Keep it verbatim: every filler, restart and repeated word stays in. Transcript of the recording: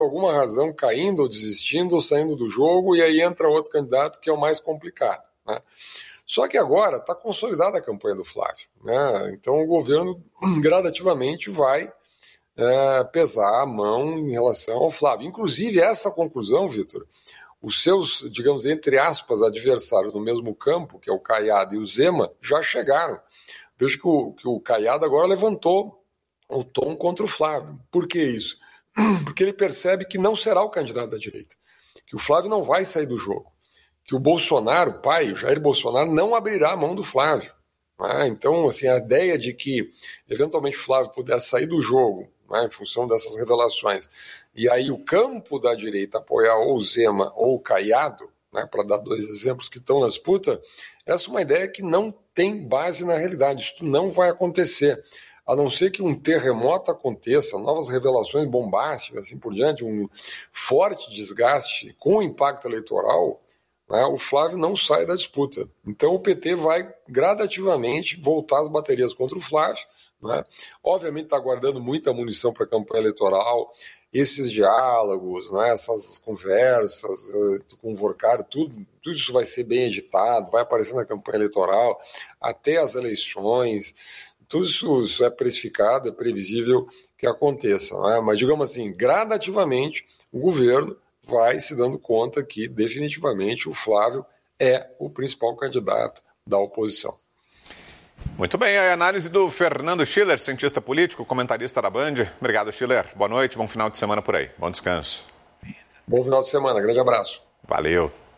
alguma razão caindo ou desistindo ou saindo do jogo, e aí entra outro candidato que é o mais complicado, né? Só que agora está consolidada a campanha do Flávio, né? Então o governo gradativamente vai é, pesar a mão em relação ao Flávio. Inclusive essa conclusão, Vitor, os seus, digamos, entre aspas, adversários no mesmo campo, que é o Caiado e o Zema, já chegaram. Vejo que o, que o Caiado agora levantou o tom contra o Flávio. Por que isso? Porque ele percebe que não será o candidato da direita, que o Flávio não vai sair do jogo, que o Bolsonaro, o pai, o Jair Bolsonaro, não abrirá a mão do Flávio. Né? Então, assim, a ideia de que, eventualmente, o Flávio pudesse sair do jogo, né, em função dessas revelações, e aí o campo da direita apoiar ou o Zema ou o Caiado, né, para dar dois exemplos que estão na disputa, essa é uma ideia que não tem base na realidade. Isso não vai acontecer. A não ser que um terremoto aconteça, novas revelações bombásticas, assim por diante, um forte desgaste com impacto eleitoral, né, o Flávio não sai da disputa. Então o P T vai gradativamente voltar as baterias contra o Flávio, né? Obviamente está guardando muita munição para a campanha eleitoral, esses diálogos, né, essas conversas com o Vorcário, tudo, tudo isso vai ser bem editado, vai aparecer na campanha eleitoral, até as eleições. Tudo isso, isso é precificado, é previsível que aconteça, né? Mas, digamos assim, gradativamente o governo vai se dando conta que definitivamente o Flávio é o principal candidato da oposição. Muito bem, a análise do Fernando Schiller, cientista político, comentarista da Band. Obrigado, Schiller. Boa noite, bom final de semana por aí. Bom descanso. Bom final de semana, grande abraço. Valeu.